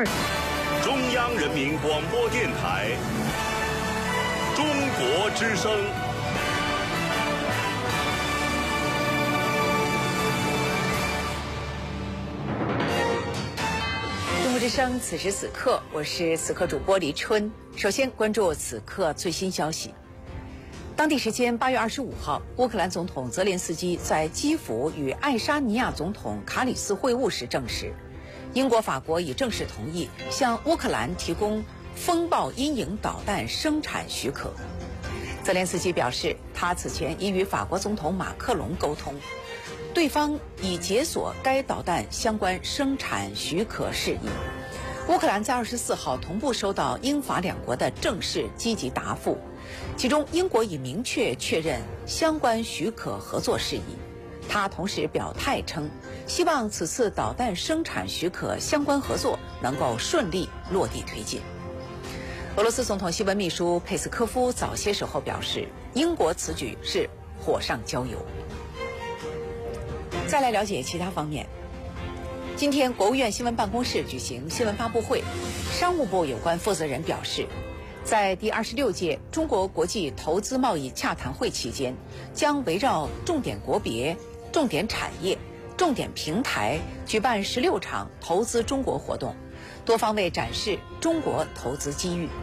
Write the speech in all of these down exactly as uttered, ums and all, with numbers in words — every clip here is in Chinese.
二。 中央人民广播电台，中国之声。 中国之声，此时此刻，我是此刻主播黎春。首先关注此刻最新消息。当地时间八月二十五号，乌克兰总统泽连斯基在基辅与爱沙尼亚总统卡里斯会晤时证实，英国、法国已正式同意向乌克兰提供风暴阴影导弹生产许可。泽连斯基表示，他此前已与法国总统马克龙沟通，对方已解锁该导弹相关生产许可事宜。乌克兰在二十四号同步收到英法两国的正式积极答复，其中英国已明确确认相关许可合作事宜。他同时表态称，希望此次导弹生产许可相关合作能够顺利落地推进。俄罗斯总统新闻秘书佩斯科夫早些时候表示，英国此举是火上浇油。再来了解其他方面。今天，国务院新闻办公室举行新闻发布会，商务部有关负责人表示，在第二十六届中国国际投资贸易洽谈会期间，将围绕重点国别、重点产业、重点平台举办十六场投资中国活动，多方位展示中国投资机遇。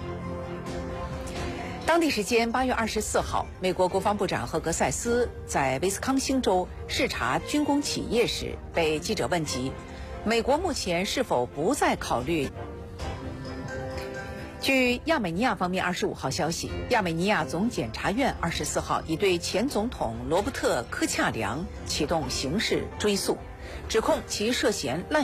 当地时间八月二十四号，美国国防部长赫格塞斯在威斯康星州视察军工企业时，被记者问及美国目前是否不再考虑。据亚美尼亚方面二十五号消息，亚美尼亚总检察院二十四号已对前总统罗伯特·科恰良启动刑事追诉，指控其涉嫌滥